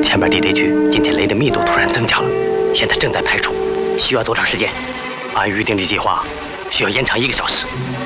前面地雷区今天雷的密度突然增加了，现在正在排除，需要多长时间？按预定的计划，需要延长1个小时。